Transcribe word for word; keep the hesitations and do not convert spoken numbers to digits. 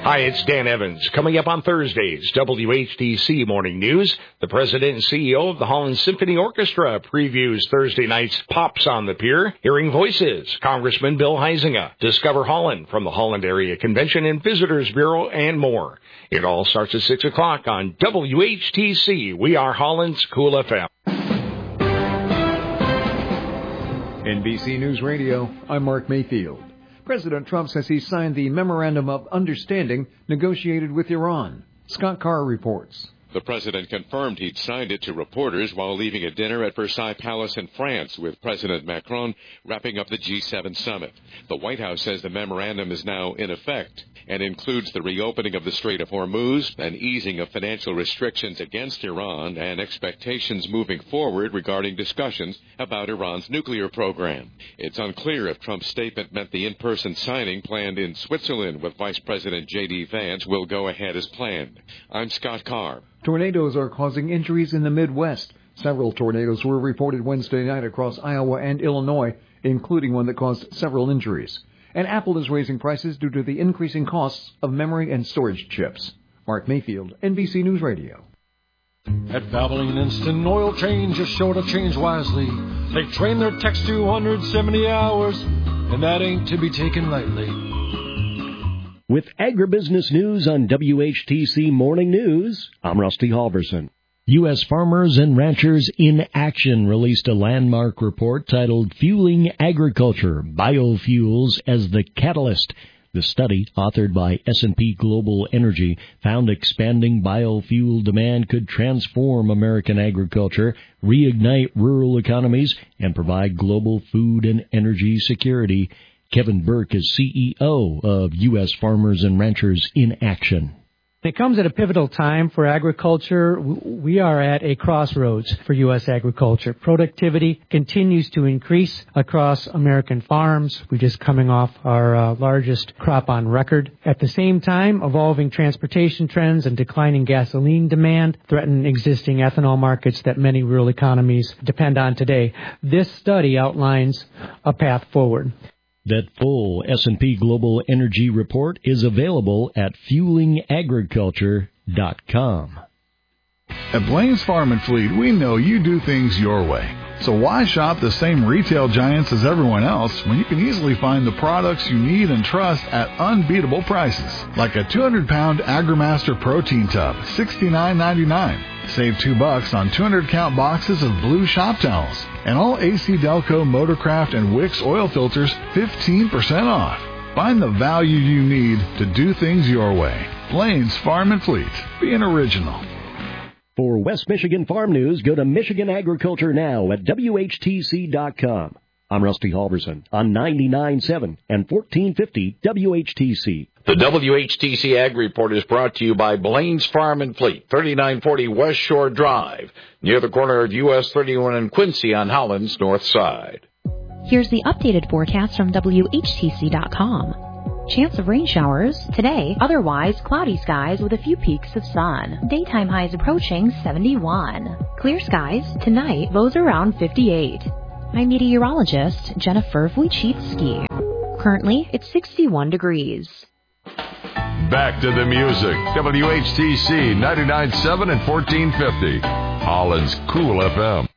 Hi, it's Dan Evans. Coming up on Thursday's W H T C Morning News, the president and C E O of the Holland Symphony Orchestra previews Thursday night's Pops on the Pier, Hearing Voices, Congressman Bill Huizenga, Discover Holland from the Holland Area Convention and Visitors Bureau, and more. It all starts at six o'clock on W H T C. We are Holland's Cool F M. N B C News Radio, I'm Mark Mayfield. President Trump says he signed the Memorandum of Understanding negotiated with Iran. Scott Carr reports. The president confirmed he'd signed it to reporters while leaving a dinner at Versailles Palace in France with President Macron wrapping up the G seven summit. The White House says the memorandum is now in effect and includes the reopening of the Strait of Hormuz, an easing of financial restrictions against Iran, and expectations moving forward regarding discussions about Iran's nuclear program. It's unclear if Trump's statement meant the in-person signing planned in Switzerland with Vice President J D Vance will go ahead as planned. I'm Scott Carr. Tornadoes are causing injuries in the Midwest. Several tornadoes were reported Wednesday night across Iowa and Illinois, including one that caused several injuries. And Apple is raising prices due to the increasing costs of memory and storage chips. Mark Mayfield, N B C News Radio. At Valvoline Instant Oil Change, is sure to change wisely. They train their techs to one hundred seventy hours, and that ain't to be taken lightly. With agribusiness news on W H T C Morning News, I'm Rusty Halverson. U S Farmers and Ranchers in Action released a landmark report titled Fueling Agriculture, Biofuels as the Catalyst. The study, authored by S and P Global Energy, found expanding biofuel demand could transform American agriculture, reignite rural economies, and provide global food and energy security. Kevin Burke is C E O of U S Farmers and Ranchers in Action. It comes at a pivotal time for agriculture. We are at a crossroads for U S agriculture. Productivity continues to increase across American farms. We're just coming off our uh, largest crop on record. At the same time, evolving transportation trends and declining gasoline demand threaten existing ethanol markets that many rural economies depend on today. This study outlines a path forward. That full S and P Global Energy report is available at fueling agriculture dot com. At Blaine's Farm and Fleet, we know you do things your way. So why shop the same retail giants as everyone else when you can easily find the products you need and trust at unbeatable prices? Like a two hundred pound AgriMaster protein tub, sixty-nine ninety-nine. Save two bucks on two hundred count boxes of blue shop towels. And all A C Delco, Motorcraft, and Wix oil filters, fifteen percent off. Find the value you need to do things your way. Blaine's Farm and Fleet. Be an original. For West Michigan Farm News, go to Michigan Agriculture Now at W H T C dot com. I'm Rusty Halverson on ninety-nine point seven and fourteen fifty W H T C. The W H T C Ag Report is brought to you by Blaine's Farm and Fleet, thirty-nine forty West Shore Drive, near the corner of U S thirty-one and Quincy on Holland's north side. Here's the updated forecast from W H T C dot com. Chance of rain showers today, otherwise cloudy skies with a few peaks of sun. Daytime highs approaching seventy-one. Clear skies tonight, lows around fifty-eight. I'm meteorologist Jennifer Wojcicki. Currently, it's sixty-one degrees. Back to the music. W H T C ninety-nine point seven and fourteen fifty. Holland's Cool F M.